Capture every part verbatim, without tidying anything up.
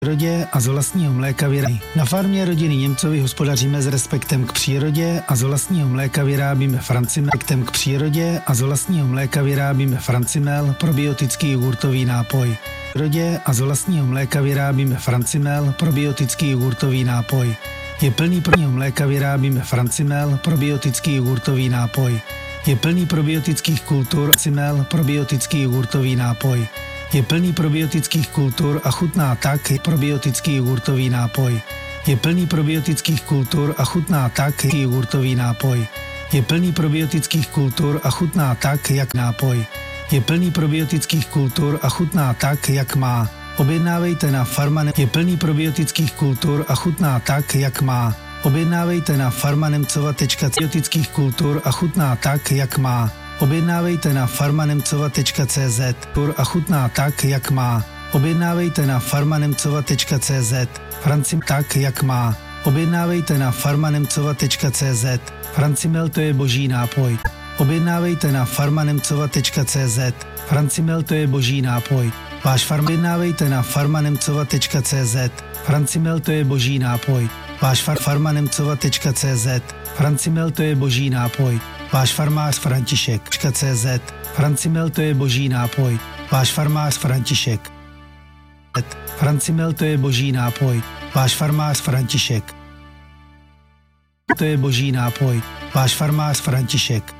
Přírodě a z vlastního mléka vyrábí. Na farmě rodiny Němcovi hospodaříme s respektem k přírodě a z vlastního mléka vyrábíme Francimel. Respektem k přírodě a z vlastního mléka vyrábíme Francimel, probiotický jogurtový nápoj. V přírodě a z vlastního mléka vyrábíme Francimel, probiotický jogurtový nápoj. Je plný prvního mléka vyrábíme Francimel, probiotický jogurtový nápoj. Je plný probiotických kultur Francimel, probiotický jogurtový nápoj. Je plný probiotických kultur a chutná tak probiotický jogurtový nápoj. Je plný probiotických kultur a chutná tak jogurtový nápoj. Je plný probiotických kultur a chutná tak, jak nápoj. Je plný probiotických kultur a chutná tak, jak má. Objednávejte na Farmanem. Je plný probiotických kultur a chutná tak, jak má. Objednávejte na farmanemcova tečka cé zet probiotických kultur a chutná tak, jak má. Objednávejte na farmanemcova tečka cé zet a chutná tak, jak má. Objednávejte na farmanemcova tečka cé zet Francim tak, jak má. Objednávejte na farmanemcova tečka cé zet. Francimel to je boží nápoj. Objednávejte na farmanemcova tečka cé zet. Francimel to je boží nápoj. Váš farm objednávejte na farmanemcova tečka cé zet. Francimel to je boží nápoj. Váš far farmanemcova tečka cé zet. Francimel to je boží nápoj. Váš farmář František tečka cé zet. Francimel to je boží nápoj. Váš farmář František. Francimel to je boží nápoj. Váš farmář František. To je boží nápoj. Váš farmář František.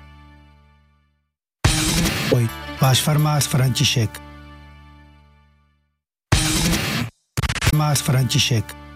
Váš farmář František. Farmář František.